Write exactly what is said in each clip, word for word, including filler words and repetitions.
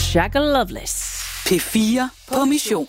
Shaka Loveless. P fire på mission.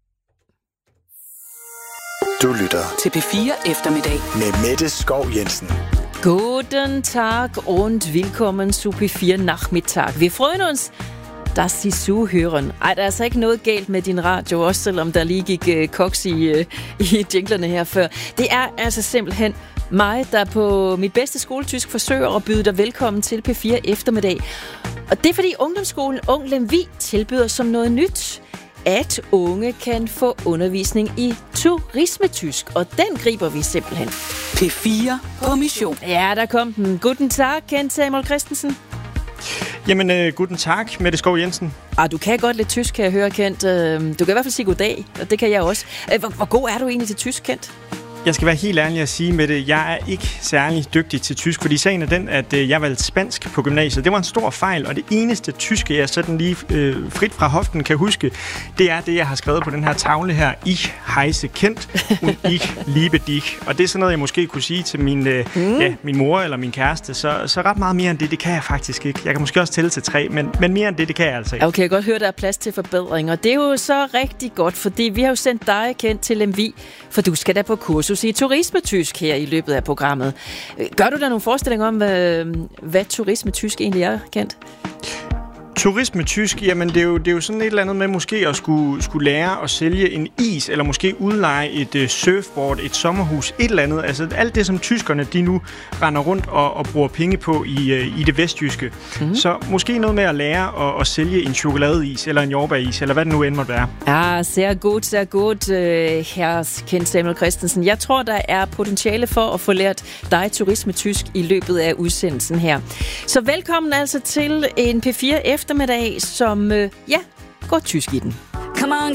Du lytter til P fire Eftermiddag med Mette Skov Jensen. Guten Tag und willkommen zu P fire Nachmittag. Wir freuen uns, dass Sie zuhören. Ej, der er altså ikke noget galt med din radio, også selvom der lige gik uh, koks i, uh, i jinglerne her før. Det er altså simpelthen mig, der på mit bedste skoletysk forsøger at byde dig velkommen til P fire Eftermiddag. Og det er fordi ungdomsskolen Ung Lemvig tilbyder som noget nyt, at unge kan få undervisning i turismetysk, og den griber vi simpelthen. P fire på mission. Ja, der kom den. Guten Tag, Kent Samuel Christensen. Jamen, uh, guten Tag, Mette Skov Jensen. Ah, du kan godt lidt tysk, kan jeg høre, Kent. Du kan i hvert fald sige goddag, og det kan jeg også. Hvor, hvor god er du egentlig til tysk, Kent? Jeg skal være helt ærlig at sige, Mette, jeg er ikke særlig dygtig til tysk, fordi sagen er den, at øh, jeg valgte spansk på gymnasiet. Det var en stor fejl, og det eneste tyske, jeg sådan lige øh, frit fra hoften kan huske, det er det, jeg har skrevet på den her tavle her. Ich heiße Kent, und ich liebe dich. Og det er sådan noget, jeg måske kunne sige til min, øh, mm. ja, min mor eller min kæreste. Så, så ret meget mere end det, det kan jeg faktisk ikke. Jeg kan måske også tælle til tre, men, men mere end det, det kan jeg altså ikke. Okay, jeg kan godt høre, der er plads til forbedringer. Det er jo så rigtig godt, fordi vi har jo sendt dig, Kent, til Lemvig, for du skal da på kursus i turismetysk her i løbet af programmet. Gør du der nogle forestillinger om, hvad, hvad turismetysk egentlig er, Kent? Turismetysk, jamen det er, jo, det er jo sådan et eller andet med måske at skulle, skulle lære at sælge en is, eller måske udleje et uh, surfboard, et sommerhus, et eller andet. Altså alt det, som tyskerne de nu render rundt og, og bruger penge på i, uh, i det vestjyske. Mm-hmm. Så måske noget med at lære at, at sælge en chokoladeis, eller en jordbæris, eller hvad det nu end måtte være. Ja, sehr gut, sehr gut, herr Kent Samuel Christensen. Jeg tror, der er potentiale for at få lært dig turismetysk i løbet af udsendelsen her. Så velkommen altså til en P fire eftermiddag, som, øh, ja, går tysk i den. Come on.